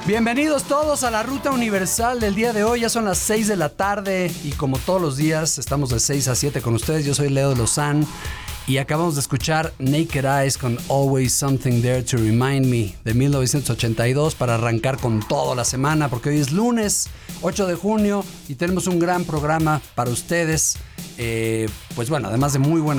Bienvenidos todos a la Ruta Universal del día de hoy. Ya son las 6 de la tarde y como todos los días estamos de 6 a 7 con ustedes. Yo soy Leo de Lozán y acabamos de escuchar Naked Eyes con Always Something There to Remind Me de 1982 para arrancar con toda la semana, porque hoy es lunes 8 de junio y tenemos un gran programa para ustedes. Pues bueno, además de muy buena